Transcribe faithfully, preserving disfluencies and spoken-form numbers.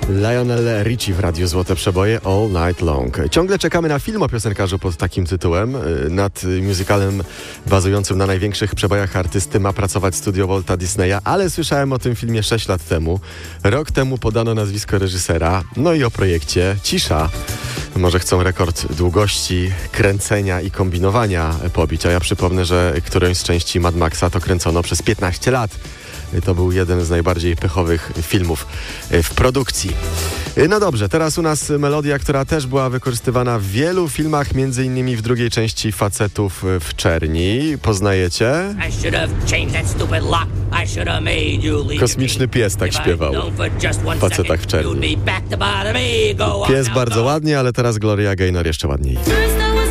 Lionel Richie w Radiu Złote Przeboje All Night Long. Ciągle czekamy na film o piosenkarzu pod takim tytułem. Nad musicalem bazującym na największych przebojach artysty ma pracować studio Walta Disneya, ale słyszałem o tym filmie sześć lat temu. Rok temu podano nazwisko reżysera, no i o projekcie Cisza. Może chcą rekord długości kręcenia i kombinowania pobić, a ja przypomnę, że którąś z części Mad Maxa to kręcono przez piętnaście lat. To był jeden z najbardziej pechowych filmów w produkcji. No dobrze, teraz u nas melodia, która też była wykorzystywana w wielu filmach, między innymi w drugiej części Facetów w czerni. Poznajecie? Kosmiczny pies tak śpiewał w Facetach w czerni. Pies bardzo ładnie, ale teraz Gloria Gaynor jeszcze ładniej.